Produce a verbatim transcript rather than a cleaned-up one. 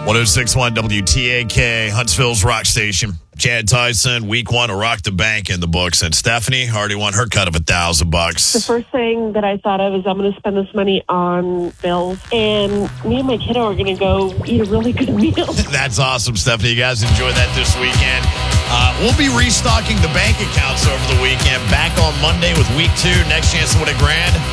one oh six point one W T A K, Huntsville's rock station. Chad Tyson, week one of Rock the Bank in the books. And Stephanie already won her cut of a thousand bucks. The first thing that I thought of is I'm going to spend this money on bills. And me and my kiddo are going to go eat a really good meal. That's awesome, Stephanie. You guys enjoy that this weekend. Uh, we'll be restocking the bank accounts over the weekend. Back on Monday with week two. Next chance to win a grand.